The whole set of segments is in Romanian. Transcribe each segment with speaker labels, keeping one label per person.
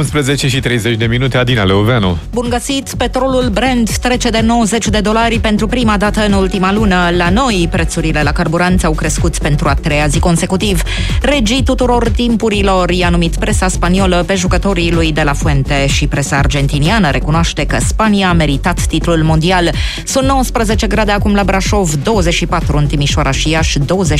Speaker 1: 11:30, Adina Leoveanu.
Speaker 2: Bun găsit! Petrolul Brent trece de $90 pentru prima dată în ultima lună. La noi, prețurile la carburanți au crescut pentru a treia zi consecutiv. Regii tuturor timpurilor i-a numit presa spaniolă pe jucătorii lui De La Fuente și presa argentiniană recunoaște că Spania a meritat titlul mondial. Sunt 19 grade acum la Brașov, 24 în Timișoara și Iași,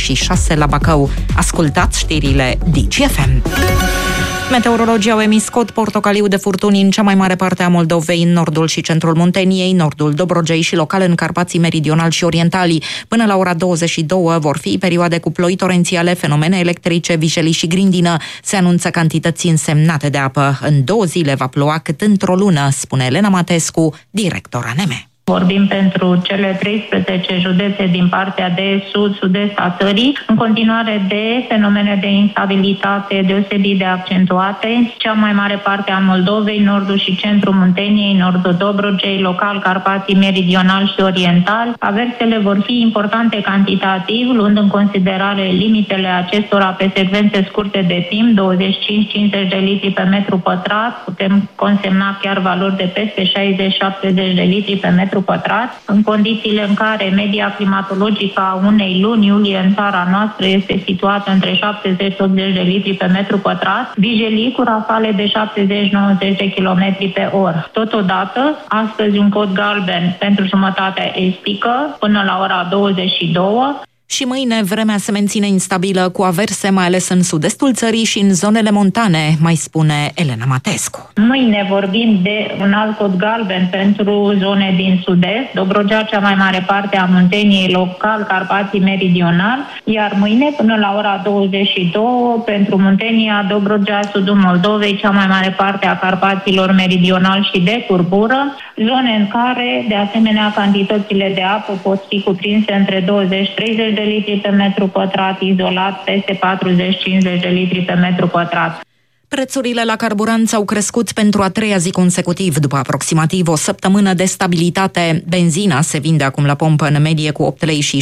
Speaker 2: 26 la Bacău. Ascultați știrile DGFM. Meteorologii au emis cod portocaliu de furtuni în cea mai mare parte a Moldovei, în nordul și centrul Munteniei, nordul Dobrogei și local în Carpații meridionali și orientali. Până la ora 22 vor fi perioade cu ploi torențiale, fenomene electrice, vijelii și grindină. Se anunță cantități însemnate de apă. În 2 zile va ploua cât într-o lună, spune Elena Matescu, director ANM.
Speaker 3: Vorbim pentru cele 13 județe din partea de sud-sud-est a țării, în continuare de fenomene de instabilitate deosebit de accentuate. Cea mai mare parte a Moldovei, nordul și centrul Munteniei, nordul Dobrogei, local Carpații meridional și oriental. Avertele vor fi importante cantitativ, luând în considerare limitele acestora pe secvențe scurte de timp, 25-50 de litri pe metru pătrat. Putem consemna chiar valori de peste 60-70 de litri pe metru pătrat, în condițiile în care media climatologică a unei luni iulie în țara noastră este situată între 70-80 de litri pe metru pătrat, vijelii cu rafale de 70-90 de km pe oră. Totodată, astăzi un cod galben pentru jumătatea estică până la ora 22.
Speaker 2: Și mâine vremea se menține instabilă cu averse, mai ales în sud-estul țării și în zonele montane, mai spune Elena Matescu.
Speaker 3: Mâine vorbim de un alt cod galben pentru zone din sud-est, Dobrogea, cea mai mare parte a Munteniei, local Carpații meridional, iar mâine până la ora 22 pentru Muntenia, Dobrogea, sudul Moldovei, cea mai mare parte a Carpaților meridional și de curbură, zone în care, de asemenea, cantitățile de apă pot fi cuprinse între 20-30 de litri pe metru pătrat, izolat peste 40-50 de litri pe metru pătrat.
Speaker 2: Prețurile la carburanți au crescut pentru a treia zi consecutiv, după aproximativ o săptămână de stabilitate. Benzina se vinde acum la pompă în medie cu 8 lei și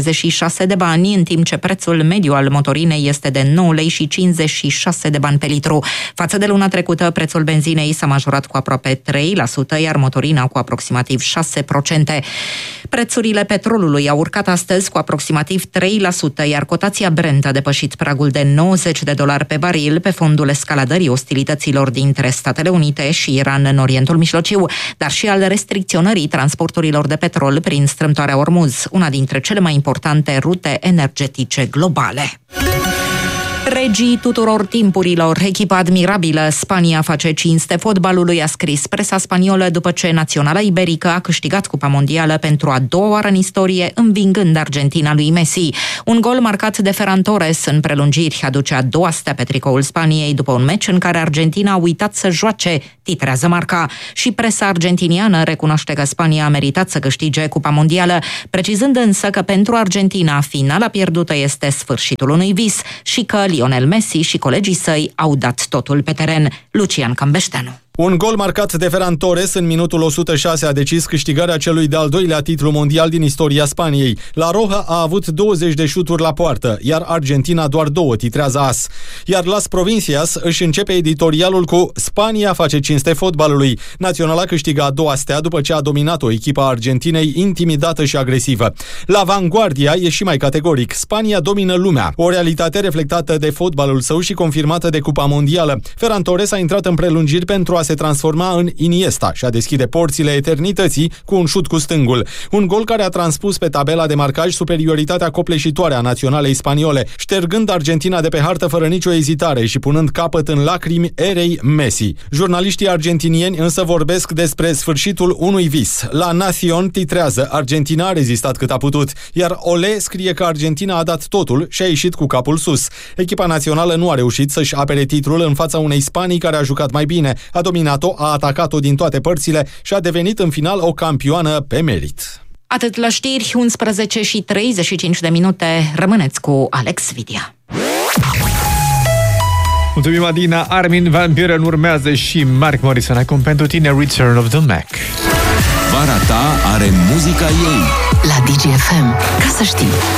Speaker 2: 76 de bani, în timp ce prețul mediu al motorinei este de 9 lei și 56 de bani pe litru. Față de luna trecută, prețul benzinei s-a majorat cu aproape 3%, iar motorina cu aproximativ 6%. Prețurile petrolului au urcat astăzi cu aproximativ 3%, iar cotația Brent a depășit pragul de $90 pe baril pe fondul escaladării ostilităților dintre Statele Unite și Iran în Orientul Mijlociu, dar și al restricționării transporturilor de petrol prin strâmtoarea Ormuz, una dintre cele mai importante rute energetice globale. Regii tuturor timpurilor, echipa admirabilă, Spania face cinste fotbalului, a scris presa spaniolă după ce naționala iberică a câștigat Cupa Mondială pentru a doua oară în istorie, învingând Argentina lui Messi. Un gol marcat de Ferran Torres în prelungiri aduce a doua stea pe tricoul Spaniei după un meci în care Argentina a uitat să joace, titrează Marca. Și presa argentiniană recunoaște că Spania a meritat să câștige Cupa Mondială, precizând însă că pentru Argentina finala pierdută este sfârșitul unui vis și că Lionel Messi și colegii săi au dat totul pe teren. Lucian Cambeșteanu.
Speaker 4: Un gol marcat de Ferran Torres în minutul 106 a decis câștigarea celui de-al doilea titlu mondial din istoria Spaniei. La Roja a avut 20 de șuturi la poartă, iar Argentina doar 2, titrează AS. Iar Las Provincias își începe editorialul cu Spania face cinste fotbalului. Naționala câștigă a doua stea după ce a dominat o echipă a Argentinei intimidată și agresivă. La Vanguardia e și mai categoric. Spania domină lumea. O realitate reflectată de fotbalul său și confirmată de Cupa Mondială. Ferran Torres a intrat în prelungiri pentru a se transforma în Iniesta și a deschide porțile eternității cu un șut cu stângul. Un gol care a transpus pe tabela de marcaj superioritatea copleșitoare a naționalei spaniole, ștergând Argentina de pe hartă fără nicio ezitare și punând capăt în lacrimi erei Messi. Jurnaliștii argentinieni însă vorbesc despre sfârșitul unui vis. La Nación titrează Argentina a rezistat cât a putut, iar Olé scrie că Argentina a dat totul și a ieșit cu capul sus. Echipa națională nu a reușit să-și apere titlul în fața unei Spanii care a jucat mai bine, a dominat-o, a atacat-o din toate părțile și a devenit în final o campioană pe merit.
Speaker 2: Atât la știri, 11:35. Rămâneți cu Alex Vidia.
Speaker 1: Mulțumim, Adina. Armin van Buuren urmează și Mark Morrison acum pentru tine, Return of the Mac.
Speaker 5: Vara ta are muzica ei.
Speaker 6: La DGFM, ca să știi.